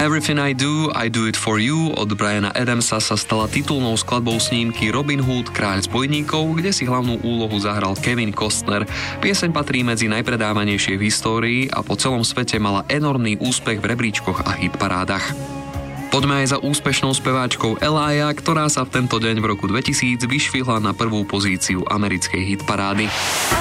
Everything I Do It For You od Briana Adamsa sa stala titulnou skladbou snímky Robin Hood, kráľ zbojníkov, kde si hlavnú úlohu zahral Kevin Costner. Pieseň patrí medzi najpredávanejšie v histórii a po celom svete mala enormný úspech v rebríčkoch a hitparádach. Poďme aj za úspešnou speváčkou Elia, ktorá sa v tento deň v roku 2000 vyšvihla na prvú pozíciu americkej hitparády.